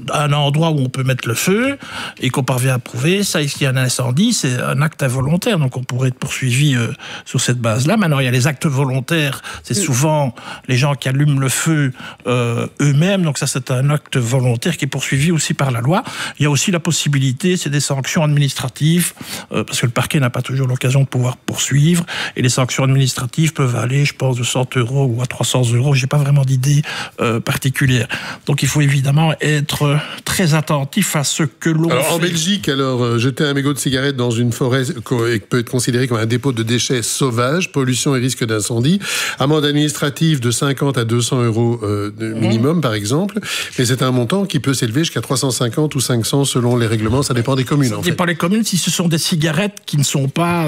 un endroit où on peut mettre le feu et qu'on parvient à prouver, ça, s'il y a un incendie, c'est un acte involontaire. Donc on pourrait être poursuivi sur cette base-là. Maintenant, il y a les actes volontaires. C'est souvent les gens qui allument le feu eux-mêmes. Donc ça, c'est un acte volontaire qui est poursuivi aussi par la loi. Il y a aussi la possibilité, c'est des sanctions administratives, parce que le parquet n'a pas toujours l'occasion de pouvoir poursuivre. Et les sanctions administratives peuvent aller, je pense, de 100 € ou à 300 €. J'ai pas vraiment d'idée particulière. Donc il faut évidemment être très attentif à ce que l'on fait. En Belgique, jeter un mégot de cigarette dans une forêt peut être considéré comme un dépôt de déchets sauvage, pollution et risque d'incendie. Amende administrative de 50 à 200 € minimum, par exemple. Mais c'est un montant qui peut s'élever jusqu'à 350 ou 500 selon les règlements. Ça dépend des communes. Ça dépend des communes. Si ce sont des cigarettes qui ne sont pas,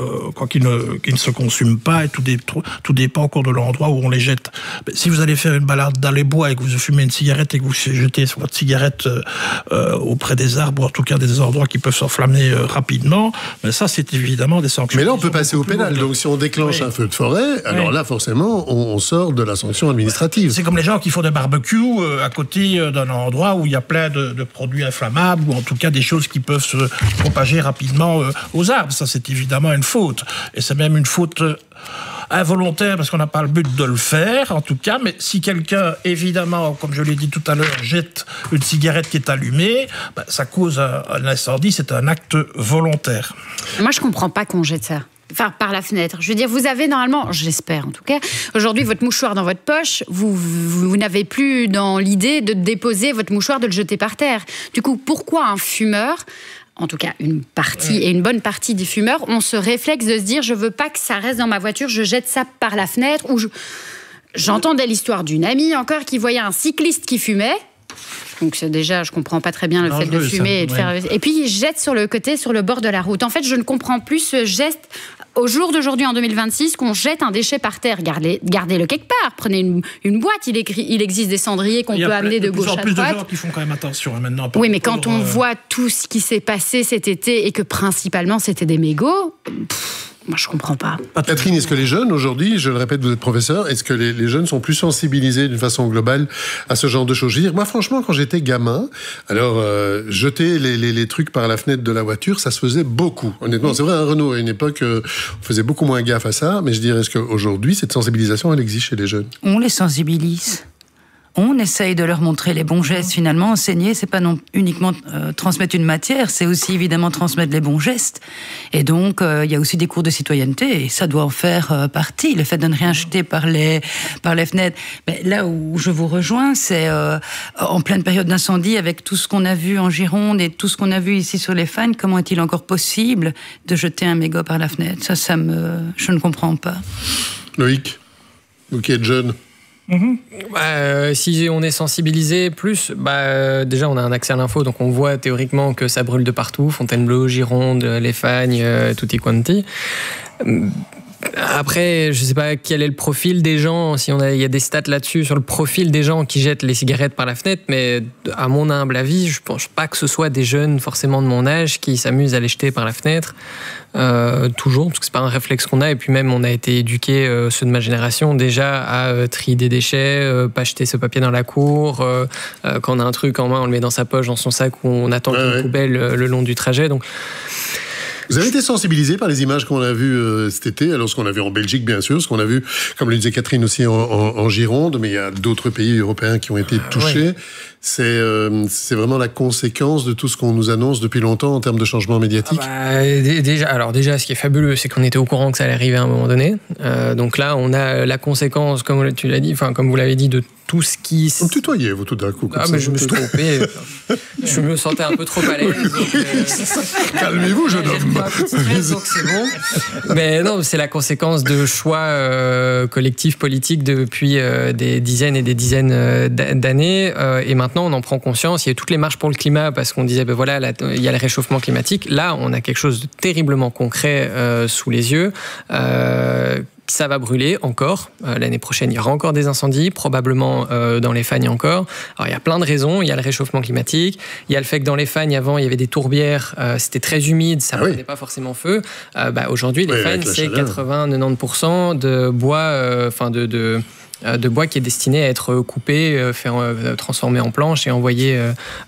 qui ne se consument pas, et tout dépend au cours de l'endroit où on les jette. Si vous allez faire une balade dans les bois et que vous fumez une cigarette et que vous jetez votre cigarette auprès des arbres, ou en tout cas des endroits qui peuvent s'enflammer rapidement, ben ça, c'est évidemment des sanctions. Mais là, on peut passer au pénal. Donc, si on déclenche un feu de forêt, alors là, forcément, on sort de la sanction administrative. C'est comme les gens qui font des barbecues à côté d'un endroit où il y a plein de produits inflammables, ou en tout cas des choses qui peuvent se propager rapidement aux arbres. Ça, c'est évidemment une faute. Et c'est même une faute involontaire, parce qu'on n'a pas le but de le faire, en tout cas, mais si quelqu'un, évidemment, comme je l'ai dit tout à l'heure, jette une cigarette qui est allumée, ça cause un incendie, c'est un acte volontaire. Moi, je comprends pas qu'on jette ça. Enfin, par la fenêtre. Je veux dire, vous avez normalement, j'espère en tout cas, aujourd'hui votre mouchoir dans votre poche, vous n'avez plus dans l'idée de déposer votre mouchoir, de le jeter par terre. Du coup, pourquoi un fumeur, en tout cas une partie et une bonne partie des fumeurs, ont ce réflexe de se dire, je veux pas que ça reste dans ma voiture, je jette ça par la fenêtre, ou j'entendais l'histoire d'une amie encore qui voyait un cycliste qui fumait. Donc c'est déjà, je comprends pas très bien le fait de fumer et de faire. Et puis il jette sur le côté, sur le bord de la route. En fait, je ne comprends plus ce geste au jour d'aujourd'hui, en 2026, qu'on jette un déchet par terre. Gardez-le quelque part. Prenez une boîte. Il existe des cendriers qu'on peut amener de gauche à droite. Il y a de plus en plus de gens qui font quand même attention maintenant. Oui, mais quand on voit tout ce qui s'est passé cet été et que principalement c'était des mégots. Moi, je comprends pas. Catherine, est-ce que les jeunes, aujourd'hui, je le répète, vous êtes professeur, est-ce que les jeunes sont plus sensibilisés d'une façon globale à ce genre de choses? Je veux dire, moi, franchement, quand j'étais gamin, alors, jeter les trucs par la fenêtre de la voiture, ça se faisait beaucoup. Honnêtement, c'est vrai, un Renault, à une époque, on faisait beaucoup moins gaffe à ça, mais je dirais, est-ce qu'aujourd'hui, cette sensibilisation, elle existe chez les jeunes? On les sensibilise. On essaye de leur montrer les bons gestes. Finalement, enseigner, c'est pas non uniquement transmettre une matière, c'est aussi évidemment transmettre les bons gestes. Et donc, il y a aussi des cours de citoyenneté, et ça doit en faire partie. Le fait de ne rien jeter par les fenêtres. Mais là où je vous rejoins, c'est en pleine période d'incendie, avec tout ce qu'on a vu en Gironde et tout ce qu'on a vu ici sur les Fagnes, comment est-il encore possible de jeter un mégot par la fenêtre? Je ne comprends pas. Loïc, vous qui êtes jeune. Si on est sensibilisé plus, déjà on a un accès à l'info, donc on voit théoriquement que ça brûle de partout, Fontainebleau, Gironde, les Fagnes, tutti quanti. Après, je sais pas quel est le profil des gens, il y a des stats là-dessus sur le profil des gens qui jettent les cigarettes par la fenêtre, mais à mon humble avis, je pense pas que ce soit des jeunes forcément de mon âge qui s'amusent à les jeter par la fenêtre. Toujours, parce que c'est pas un réflexe qu'on a, et puis même on a été éduqués, ceux de ma génération, déjà à trier des déchets, pas jeter ce papier dans la cour, quand on a un truc en main, on le met dans sa poche, dans son sac, ou on attend une poubelle le long du trajet. Donc vous avez été sensibilisé par les images qu'on a vues cet été, alors ce qu'on a vu en Belgique bien sûr, ce qu'on a vu, comme le disait Catherine aussi, en Gironde, mais il y a d'autres pays européens qui ont été touchés. C'est vraiment la conséquence de tout ce qu'on nous annonce depuis longtemps en termes de changement médiatique. Déjà, ce qui est fabuleux, c'est qu'on était au courant que ça allait arriver à un moment donné. Donc là, on a la conséquence, comme tu l'as dit, comme vous l'avez dit, de tout ce qui... Vous me tutoyez, vous, tout d'un coup. Mais je me suis trompé. Je me sentais un peu trop à l'aise. Calmez-vous, jeune homme. Donc c'est bon. Mais non, c'est la conséquence de choix collectifs politiques depuis des dizaines et des dizaines d'années. Et maintenant, on en prend conscience. Il y a toutes les marches pour le climat parce qu'on disait, il y a le réchauffement climatique. Là, on a quelque chose de terriblement concret sous les yeux. Ça va brûler encore. L'année prochaine, il y aura encore des incendies, probablement dans les Fagnes encore. Alors, il y a plein de raisons. Il y a le réchauffement climatique. Il y a le fait que dans les Fagnes, avant, il y avait des tourbières. C'était très humide. Ça ne prenait pas forcément feu. Aujourd'hui, les Fagnes, c'est 80-90% de bois, de bois qui est destiné à être coupé, transformé en planches et envoyé